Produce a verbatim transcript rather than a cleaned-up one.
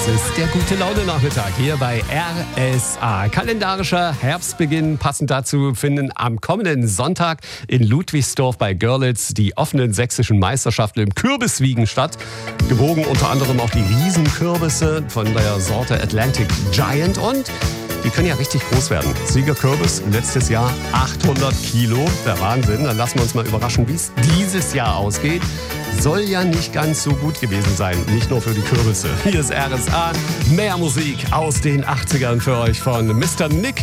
Das ist der Gute-Laune-Nachmittag hier bei R S A. Kalendarischer Herbstbeginn. Passend dazu finden am kommenden Sonntag in Ludwigsdorf bei Görlitz die offenen sächsischen Meisterschaften im Kürbiswiegen statt. Gewogen unter anderem auch die Riesenkürbisse von der Sorte Atlantic Giant und die können ja richtig groß werden. Siegerkürbis letztes Jahr achthundert Kilo. Der Wahnsinn. Dann lassen wir uns mal überraschen, wie es dieses Jahr ausgeht. Soll ja nicht ganz so gut gewesen sein. Nicht nur für die Kürbisse. Hier ist R S A. Mehr Musik aus den achtzigern für euch von Mister Nick